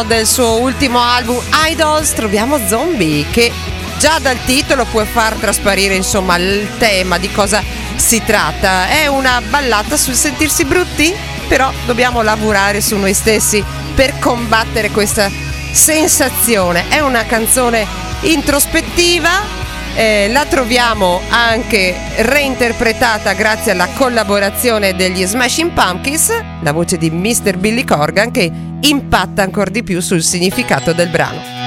del suo ultimo album Idols troviamo Zombie, che già dal titolo può far trasparire insomma il tema, di cosa si tratta. È una ballata sul sentirsi brutti, però dobbiamo lavorare su noi stessi per combattere questa sensazione. È una canzone introspettiva, la troviamo anche reinterpretata grazie alla collaborazione degli Smashing Pumpkins, la voce di Mr. Billy Corgan che impatta ancora di più sul significato del brano.